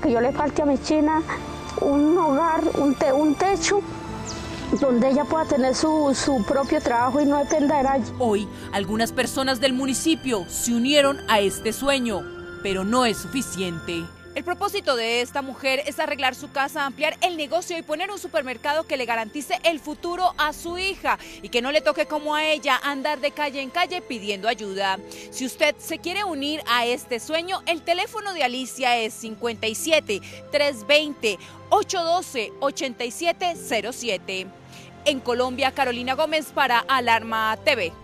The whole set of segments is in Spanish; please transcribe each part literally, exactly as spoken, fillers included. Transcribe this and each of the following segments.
que yo le falte a mi China un hogar, un, te, un techo, donde ella pueda tener su, su propio trabajo y no dependa de nadie. Hoy, algunas personas del municipio se unieron a este sueño, pero no es suficiente. El propósito de esta mujer es arreglar su casa, ampliar el negocio y poner un supermercado que le garantice el futuro a su hija y que no le toque como a ella andar de calle en calle pidiendo ayuda. Si usted se quiere unir a este sueño, el teléfono de Alicia es cincuenta y siete, trescientos veinte, ochocientos doce, ochenta y siete cero siete. En Colombia, Carolina Gómez para Alarma T V.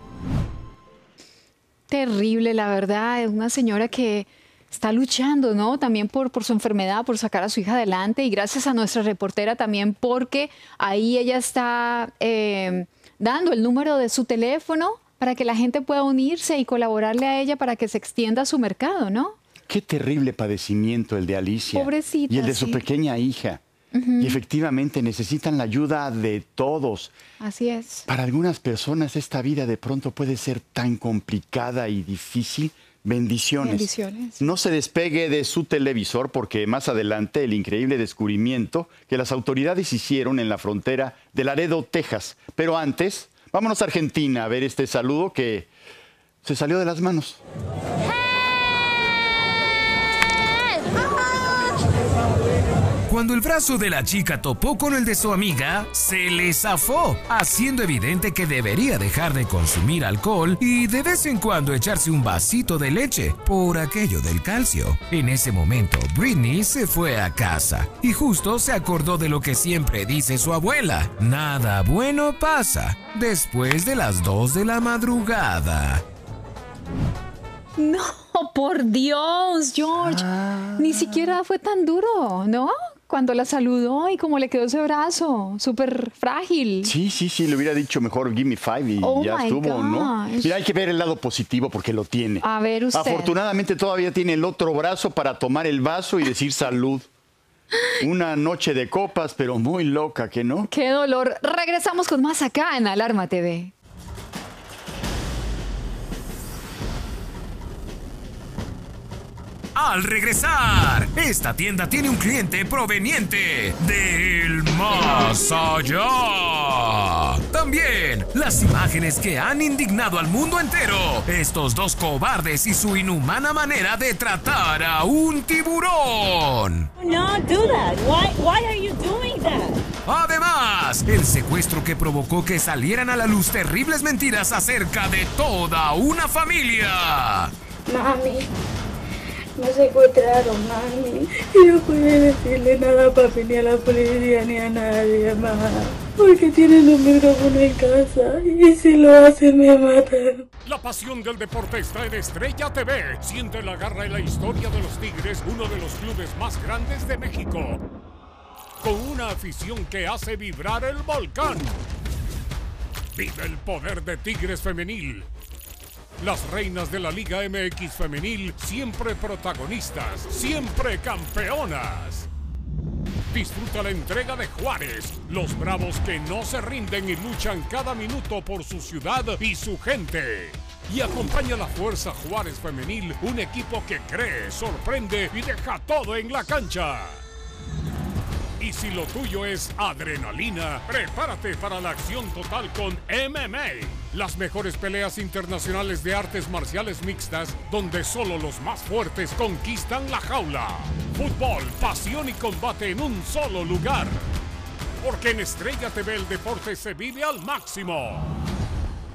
Terrible, la verdad, es una señora que está luchando, ¿no? También por, por su enfermedad, por sacar a su hija adelante, y gracias a nuestra reportera también, porque ahí ella está eh, dando el número de su teléfono para que la gente pueda unirse y colaborarle a ella para que se extienda su mercado, ¿no? Qué terrible padecimiento el de Alicia. Pobrecita, y el de sí. su pequeña hija. Uh-huh. Y efectivamente necesitan la ayuda de todos. Así es. Para algunas personas esta vida de pronto puede ser tan complicada y difícil. Bendiciones. Bendiciones. No se despegue de su televisor porque más adelante el increíble descubrimiento que las autoridades hicieron en la frontera de Laredo, Texas. Pero antes, vámonos a Argentina a ver este saludo que se salió de las manos. Cuando el brazo de la chica topó con el de su amiga, se le zafó, haciendo evidente que debería dejar de consumir alcohol y de vez en cuando echarse un vasito de leche, por aquello del calcio. En ese momento, Britney se fue a casa y justo se acordó de lo que siempre dice su abuela: nada bueno pasa después de las dos de la madrugada. No, por Dios, George. Ah. Ni siquiera fue tan duro, ¿no? Cuando la saludó y cómo le quedó ese brazo, súper frágil. Sí, sí, sí, le hubiera dicho mejor give me five y oh ya estuvo, gosh. ¿no? Mira, hay que ver el lado positivo porque lo tiene. A ver usted. Afortunadamente todavía tiene el otro brazo para tomar el vaso y decir salud. Una noche de copas, pero muy loca, ¿que no? Qué dolor. Regresamos con más acá en Alarma T V. Al regresar, esta tienda tiene un cliente proveniente del más allá. También las imágenes que han indignado al mundo entero. Estos dos cobardes y su inhumana manera de tratar a un tiburón. No, do that. Why, why are you doing that? Además, el secuestro que provocó que salieran a la luz terribles mentiras acerca de toda una familia. Mami. Me secuestraron, mami. Y no pude decirle nada a papi, ni a la policía, ni a nadie más. Porque tienen un micrófono en casa. Y si lo hacen, me matan. La pasión del deporte está en Estrella T V. Siente la garra y la historia de los Tigres, uno de los clubes más grandes de México. Con una afición que hace vibrar el volcán. Vive el poder de Tigres Femenil. Las reinas de la Liga M X Femenil, siempre protagonistas, siempre campeonas. Disfruta la entrega de Juárez, los bravos que no se rinden y luchan cada minuto por su ciudad y su gente. Y acompaña a la Fuerza Juárez Femenil, un equipo que cree, sorprende y deja todo en la cancha. Y si lo tuyo es adrenalina, prepárate para la acción total con M M A. Las mejores peleas internacionales de artes marciales mixtas, donde solo los más fuertes conquistan la jaula. Fútbol, pasión y combate en un solo lugar. Porque en Estrella T V el deporte se vive al máximo.